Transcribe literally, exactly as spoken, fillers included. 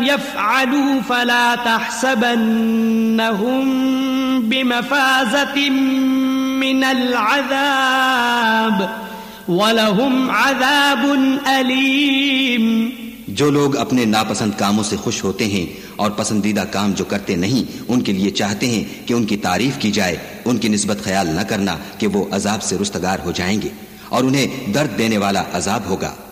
यफ़अलू फला तहसबन्नहुम बिमफ़ाज़तिन मिनल अज़ाब वलहुम अज़ाबुन अलीम। जो लोग अपने नापसंद कामों से खुश होते हैं और पसंदीदा काम जो करते नहीं उनके लिए चाहते हैं कि उनकी तारीफ की जाए, उनकी निस्बत ख्याल न करना कि वो अजाब से रुस्तगार हो जाएंगे और उन्हें दर्द देने वाला अजाब होगा।